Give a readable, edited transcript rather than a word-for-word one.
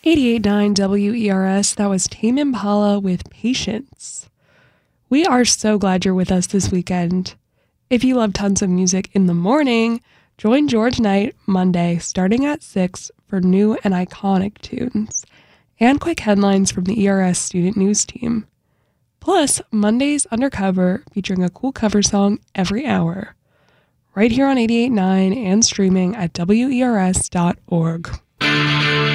88.9 WERS, that was Tame Impala with Patience. We are so glad you're with us this weekend. If you love tons of music in the morning, join George Knight Monday starting at 6 for new and iconic tunes and quick headlines from the ERS student news team. Plus, Monday's Undercover featuring a cool cover song every hour. Right here on 88.9 and streaming at WERS.org.